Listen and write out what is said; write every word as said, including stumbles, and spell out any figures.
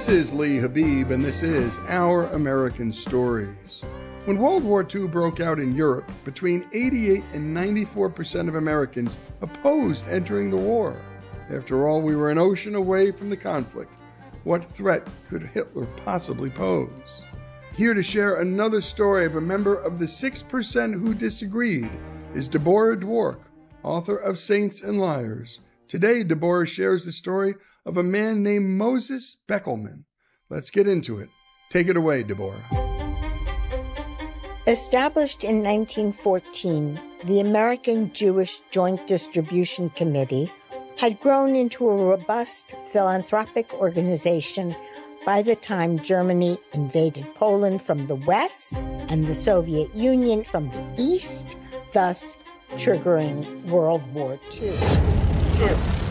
This is Lee Habib, and this is Our American Stories. When World War Two broke out in Europe, between eighty-eight and ninety-four percent of Americans opposed entering the war. After all, we were an ocean away from the conflict. What threat could Hitler possibly pose? Here to share another story of a member of the six percent who disagreed is Deborah Dwork, author of Saints and Liars. Today, Deborah shares the story of a man named Moses Beckelman. Let's get into it. Take it away, Deborah. Established in nineteen fourteen, the American Jewish Joint Distribution Committee had grown into a robust philanthropic organization by the time Germany invaded Poland from the west and the Soviet Union from the east, thus triggering World War Two.